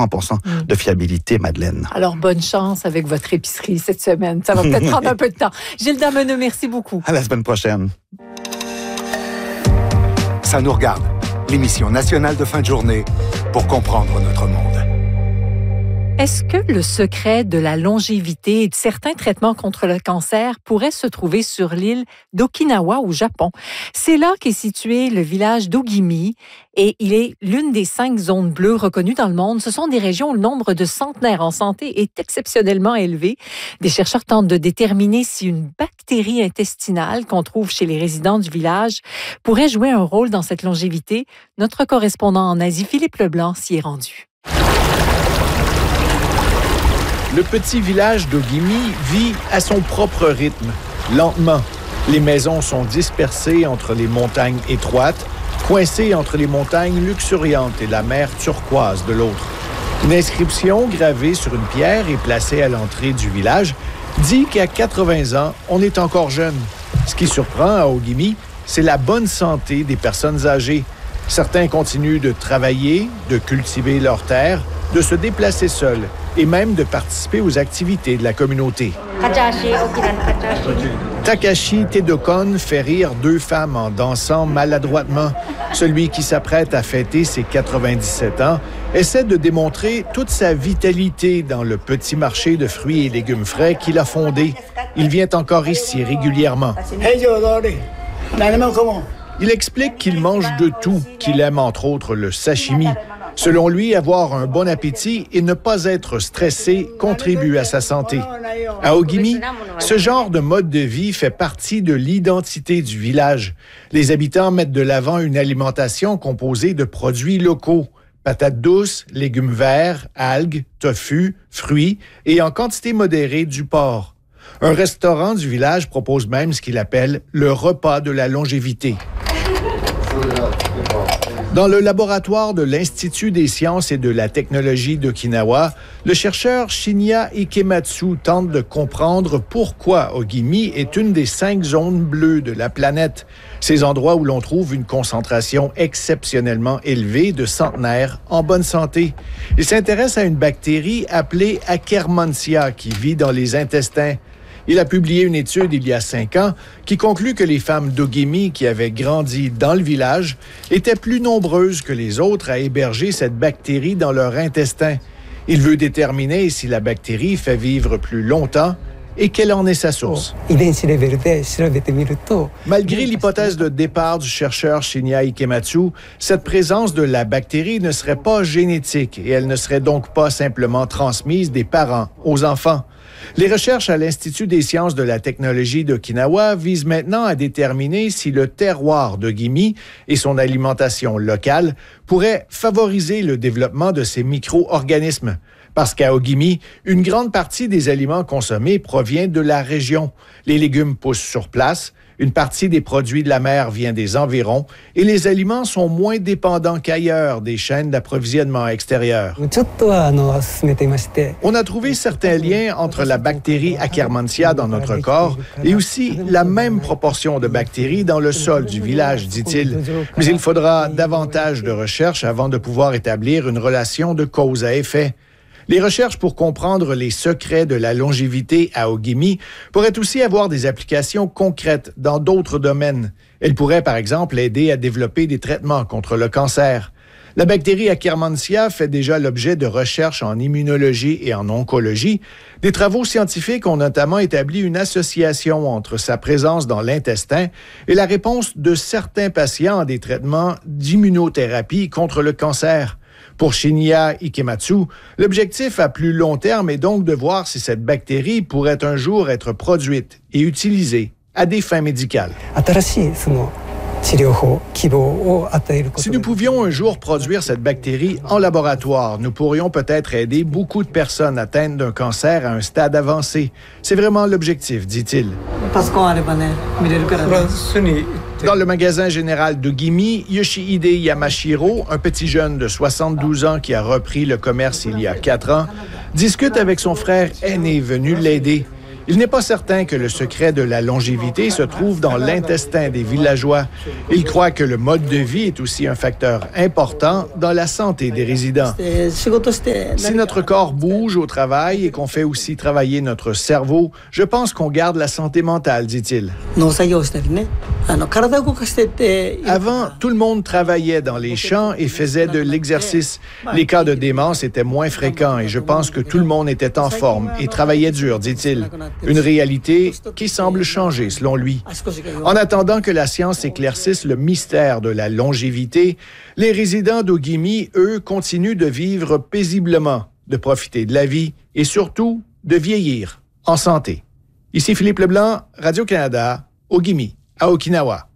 100% de fiabilité, Madeleine. Alors, bonne chance avec votre épicerie cette semaine. Ça va peut-être prendre un peu de temps. Gilles Dameneux, merci beaucoup. À la semaine prochaine. Ça nous regarde, l'émission nationale de fin de journée pour comprendre notre monde. Est-ce que le secret de la longévité et de certains traitements contre le cancer pourrait se trouver sur l'île d'Okinawa au Japon? C'est là qu'est situé le village d'Ogimi et il est l'une des 5 zones bleues reconnues dans le monde. Ce sont des régions où le nombre de centenaires en santé est exceptionnellement élevé. Des chercheurs tentent de déterminer si une bactérie intestinale qu'on trouve chez les résidents du village pourrait jouer un rôle dans cette longévité. Notre correspondant en Asie, Philippe Leblanc, s'y est rendu. Le petit village d'Ogimi vit à son propre rythme, lentement. Les maisons sont dispersées entre les montagnes étroites, coincées entre les montagnes luxuriantes et la mer turquoise de l'autre. Une inscription gravée sur une pierre et placée à l'entrée du village dit qu'à 80 ans, on est encore jeune. Ce qui surprend à Ogimi, c'est la bonne santé des personnes âgées. Certains continuent de travailler, de cultiver leurs terres, de se déplacer seuls et même de participer aux activités de la communauté. Takashi Tedokon fait rire 2 femmes en dansant maladroitement. Celui qui s'apprête à fêter ses 97 ans essaie de démontrer toute sa vitalité dans le petit marché de fruits et légumes frais qu'il a fondé. Il vient encore ici régulièrement. Il explique qu'il mange de tout, qu'il aime entre autres le sashimi. Selon lui, avoir un bon appétit et ne pas être stressé contribue à sa santé. À Ogimi, ce genre de mode de vie fait partie de l'identité du village. Les habitants mettent de l'avant une alimentation composée de produits locaux, patates douces, légumes verts, algues, tofu, fruits et en quantité modérée du porc. Un restaurant du village propose même ce qu'il appelle le repas de la longévité. Dans le laboratoire de l'Institut des sciences et de la technologie d'Okinawa, le chercheur Shinya Ikematsu tente de comprendre pourquoi Ogimi est une des 5 zones bleues de la planète, ces endroits où l'on trouve une concentration exceptionnellement élevée de centenaires en bonne santé. Il s'intéresse à une bactérie appelée Akkermansia qui vit dans les intestins. Il a publié une étude il y a 5 ans qui conclut que les femmes d'Ogimi qui avaient grandi dans le village étaient plus nombreuses que les autres à héberger cette bactérie dans leur intestin. Il veut déterminer si la bactérie fait vivre plus longtemps et quelle en est sa source. Malgré l'hypothèse de départ du chercheur Shinya Ikematsu, cette présence de la bactérie ne serait pas génétique et elle ne serait donc pas simplement transmise des parents aux enfants. Les recherches à l'Institut des sciences de la technologie d'Okinawa visent maintenant à déterminer si le terroir d'Ogimi et son alimentation locale pourraient favoriser le développement de ces micro-organismes. Parce qu'à Ogimi, une grande partie des aliments consommés provient de la région. Les légumes poussent sur place, une partie des produits de la mer vient des environs et les aliments sont moins dépendants qu'ailleurs des chaînes d'approvisionnement extérieures. On a trouvé certains liens entre la bactérie Akkermansia dans notre corps et aussi la même proportion de bactéries dans le sol du village, dit-il. Mais il faudra davantage de recherches avant de pouvoir établir une relation de cause à effet. Les recherches pour comprendre les secrets de la longévité à Ogimi pourraient aussi avoir des applications concrètes dans d'autres domaines. Elles pourraient, par exemple, aider à développer des traitements contre le cancer. La bactérie Akkermansia fait déjà l'objet de recherches en immunologie et en oncologie. Des travaux scientifiques ont notamment établi une association entre sa présence dans l'intestin et la réponse de certains patients à des traitements d'immunothérapie contre le cancer. Pour Shinya Ikematsu, l'objectif à plus long terme est donc de voir si cette bactérie pourrait un jour être produite et utilisée à des fins médicales. Si nous pouvions un jour produire cette bactérie en laboratoire, nous pourrions peut-être aider beaucoup de personnes atteintes d'un cancer à un stade avancé. C'est vraiment l'objectif, dit-il. Dans le magasin général d'Ogimi, Yoshihide Yamashiro, un petit jeune de 72 ans qui a repris le commerce il y a 4 ans, discute avec son frère aîné venu l'aider. Il n'est pas certain que le secret de la longévité se trouve dans l'intestin des villageois. Ils croient que le mode de vie est aussi un facteur important dans la santé des résidents. Si notre corps bouge au travail et qu'on fait aussi travailler notre cerveau, je pense qu'on garde la santé mentale, dit-il. Avant, tout le monde travaillait dans les champs et faisait de l'exercice. Les cas de démence étaient moins fréquents et je pense que tout le monde était en forme et travaillait dur, dit-il. Une réalité qui semble changer, selon lui. En attendant que la science éclaircisse le mystère de la longévité, les résidents d'Ogimi, eux, continuent de vivre paisiblement, de profiter de la vie et surtout de vieillir en santé. Ici Philippe Leblanc, Radio-Canada, Ogimi, à Okinawa.